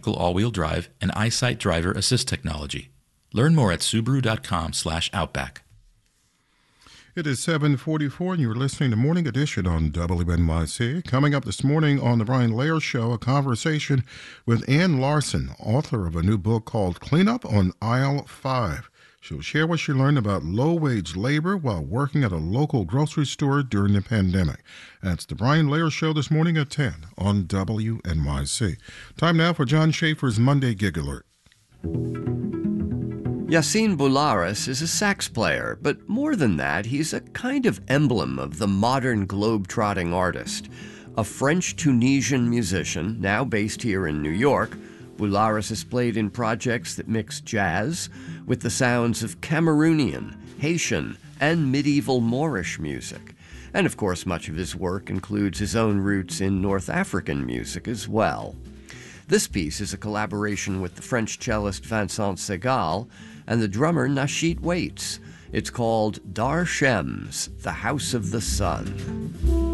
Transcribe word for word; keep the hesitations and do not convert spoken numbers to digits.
electrical all-wheel drive, and EyeSight driver assist technology. Learn more at Subaru.com slash Outback. It is seven forty-four, and you're listening to Morning Edition on W N Y C. Coming up this morning on The Brian Lair Show, a conversation with Ann Larson, author of a new book called Cleanup on Aisle five. She'll share what she learned about low-wage labor while working at a local grocery store during the pandemic. That's The Brian Lair Show this morning at ten on W N Y C. Time now for John Schaefer's Monday Gig Alert. Yassine Boularis is a sax player, but more than that, he's a kind of emblem of the modern globe-trotting artist. A French-Tunisian musician, now based here in New York, Boularis has played in projects that mix jazz with the sounds of Cameroonian, Haitian, and medieval Moorish music. And of course, much of his work includes his own roots in North African music as well. This piece is a collaboration with the French cellist Vincent Segal and the drummer Nashit Waits. It's called Dar Shems, the House of the Sun.